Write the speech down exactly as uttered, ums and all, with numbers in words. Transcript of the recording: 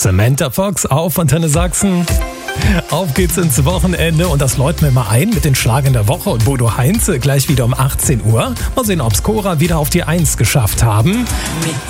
Samantha Fox auf Antenne Sachsen. Auf geht's ins Wochenende und das läuten wir mal ein mit den Schlagern der Woche und Bodo Heinze gleich wieder um achtzehn Uhr. Mal sehen, ob's Cora wieder auf die Eins geschafft haben. Mit